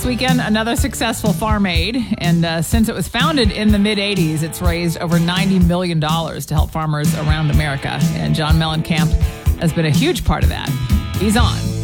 weekend, another successful farm aid. And since it was founded in the mid-'80s, it's raised over $90 million to help farmers around America. And John Mellencamp has been a huge part of that. He's on